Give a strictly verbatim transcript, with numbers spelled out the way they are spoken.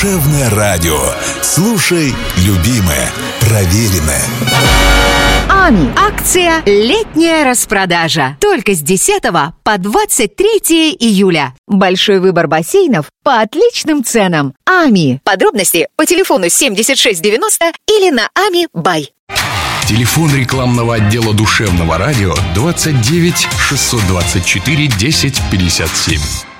Душевное радио. Слушай, любимое, проверенное. АМИ. Акция «Летняя распродажа». Только с десятого по двадцать третье июля. Большой выбор бассейнов по отличным ценам. АМИ. Подробности по телефону семьдесят шесть девяносто или на ами бай. Телефон рекламного отдела Душевного радио двадцать девять шестьсот двадцать четыре десять пятьдесят семь.